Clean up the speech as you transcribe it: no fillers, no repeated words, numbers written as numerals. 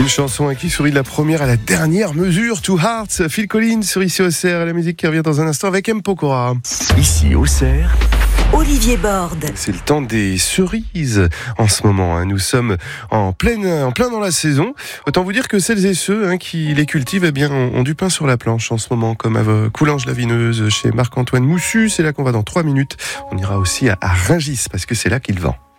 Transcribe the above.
Une chanson qui sourit de la première à la dernière mesure. Two Hearts, Phil Collins sur Ici Auxerre, et la musique qui revient dans un instant avec M. Pokora. Ici Auxerre, Olivier Borde. C'est le temps des cerises en ce moment. Nous sommes en plein dans la saison. Autant vous dire que celles et ceux qui les cultivent ont du pain sur la planche en ce moment, comme à Coulanges-la-Vineuse chez Marc-Antoine Moussu. C'est là qu'on va dans 3 minutes. On ira aussi à Rungis parce que c'est là qu'il vend.